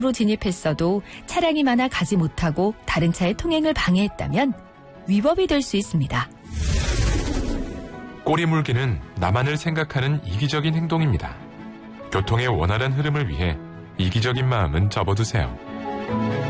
로 진입했어도 차량이 많아 가지 못하고 다른 차의 통행을 방해했다면 위법이 될 수 있습니다. 꼬리 물기는 나만을 생각하는 이기적인 행동입니다. 교통의 원활한 흐름을 위해 이기적인 마음은 접어두세요.